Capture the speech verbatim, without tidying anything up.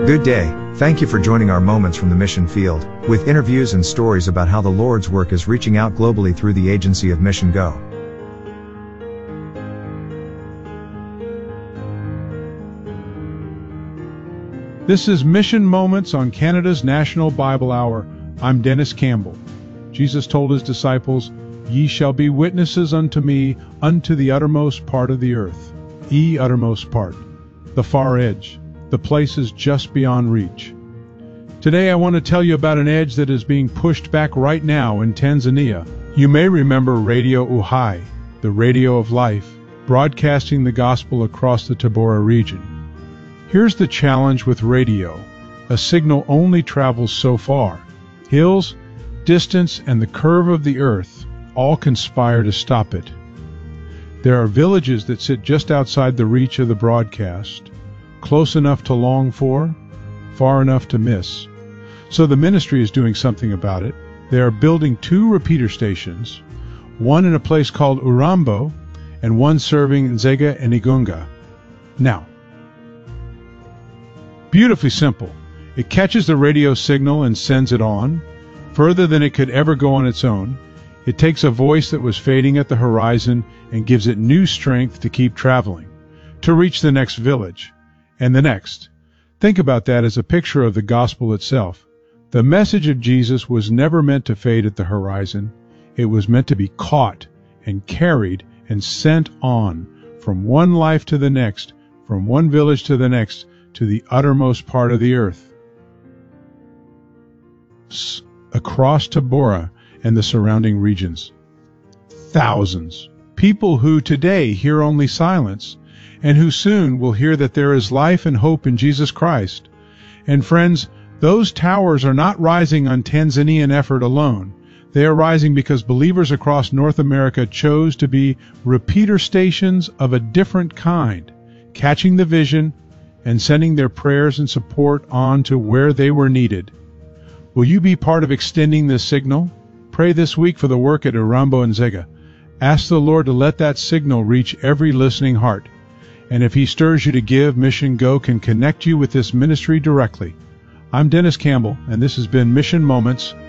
Good day, thank you for joining our Moments from the Mission Field, with interviews and stories about how the Lord's work is reaching out globally through the agency of Mission Go. This is Mission Moments on Canada's National Bible Hour. I'm Dennis Campbell. Jesus told his disciples, "Ye shall be witnesses unto me unto the uttermost part of the earth." E uttermost part, the far edge, the places just beyond reach. Today I want to tell you about an edge that is being pushed back right now in Tanzania. You may remember Radio Uhai, the radio of life, broadcasting the gospel across the Tabora region. Here's the challenge with radio. A signal only travels so far. Hills, distance, and the curve of the earth all conspire to stop it. There are villages that sit just outside the reach of the broadcast, close enough to long for, far enough to miss. So the ministry is doing something about it. They are building two repeater stations, one in a place called Urambo, and one serving Nzega and Igunga. Now, beautifully simple. It catches the radio signal and sends it on, further than it could ever go on its own. It takes a voice that was fading at the horizon and gives it new strength to keep traveling, to reach the next village, and the next. Think about that as a picture of the gospel itself. The message of Jesus was never meant to fade at the horizon. It was meant to be caught and carried and sent on from one life to the next, from one village to the next, to the uttermost part of the earth. Across Tabora and the surrounding regions. Thousands. People who today hear only silence, and who soon will hear that there is life and hope in Jesus Christ. And friends, those towers are not rising on Tanzanian effort alone. They are rising because believers across North America chose to be repeater stations of a different kind, catching the vision and sending their prayers and support on to where they were needed. Will you be part of extending this signal? Pray this week for the work at Urambo and Nzega. Ask the Lord to let that signal reach every listening heart. And if he stirs you to give, Mission Go can connect you with this ministry directly. I'm Dennis Campbell, and this has been Mission Moments